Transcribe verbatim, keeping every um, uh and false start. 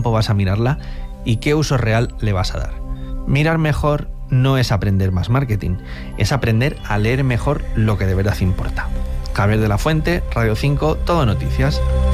tiempo vas a mirarla y qué uso real le vas a dar. Mirar mejor no es aprender más marketing, es aprender a leer mejor lo que de verdad importa. Javier de la Fuente, Radio cinco, Todo Noticias.